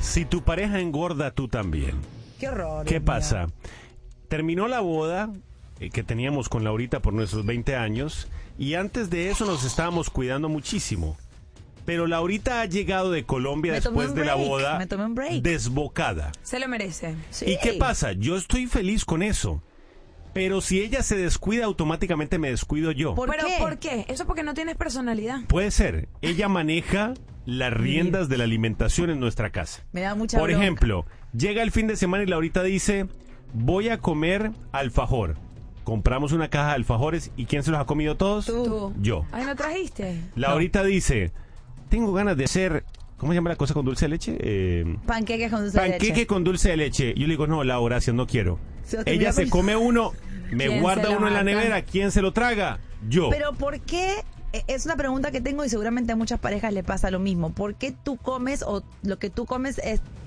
Si tu pareja engorda, tú también. Qué horror. ¿Qué Dios pasa? mío. Terminó la boda que teníamos con Laurita por nuestros 20 años y antes de eso nos estábamos cuidando muchísimo. Pero Laurita ha llegado de Colombia Me tomé después un de la break, boda me tomé un break. desbocada. Se lo merece. Sí. ¿Y qué pasa? Yo estoy feliz con eso. Pero si ella se descuida, automáticamente me descuido yo. ¿Pero por qué? Eso porque no tienes personalidad. Puede ser. Ella maneja las riendas de la alimentación en nuestra casa. Me da mucha Por bronca. ejemplo, llega el fin de semana y Laurita dice, voy a comer alfajor. Compramos una caja de alfajores y ¿quién se los ha comido todos? Tú. Yo. Ay, ¿no trajiste? Laurita dice, tengo ganas de hacer, ¿cómo se llama la cosa con dulce de leche? Panqueques con dulce de leche. Panqueque con dulce de leche. Yo le digo, no, Laura, gracias, no quiero. Se lo Ella termina se comiendo. come uno, me ¿Quién guarda se lo uno en la harta? nevera. ¿Quién se lo traga? Yo. Pero ¿por qué? Es una pregunta que tengo y seguramente a muchas parejas le pasa lo mismo. ¿Por qué tú comes o lo que tú comes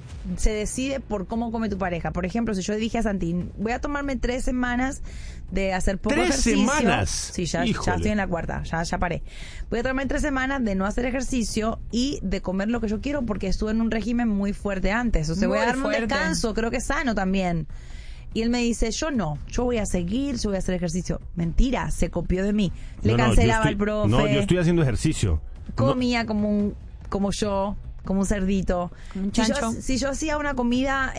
se decide por cómo come tu pareja? Por ejemplo, si yo le dije a Santi, voy a tomarme 3 semanas de hacer poco 3 ejercicio. semanas. Sí, ya Híjole. estoy en la cuarta, ya paré. Voy a tomarme 3 semanas de no hacer ejercicio y de comer lo que yo quiero porque estuve en un régimen muy fuerte antes. O sea, voy a Muy darme fuerte. un descanso, creo que es sano también. Y él me dice, yo no, yo voy a seguir, yo voy a hacer ejercicio. Mentira, se copió de mí. Le No, no, cancelaba yo al profe. No, yo estoy haciendo ejercicio. Comía como yo, como un cerdito. Como un Si yo, chancho. si yo hacía una comida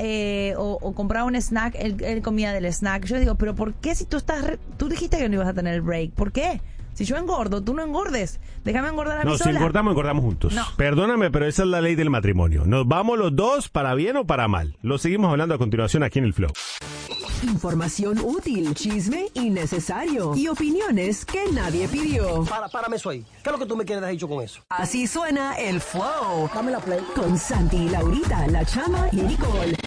o compraba un snack, él comía del snack. Yo digo, pero ¿por qué si tú tú dijiste que no ibas a tener el break? ¿Por qué? Si yo engordo, tú no engordes. Déjame engordar a mí No, si sola. engordamos juntos. No. Perdóname, pero esa es la ley del matrimonio. Nos vamos los dos para bien o para mal. Lo seguimos hablando a continuación aquí en el Flow. Información útil, chisme innecesario y opiniones que nadie pidió. Párame eso ahí. ¿Qué es lo que tú me quieres dicho con eso? Así suena el Flow. Dame la play. Con Santi, Laurita, La Chama y Nicole.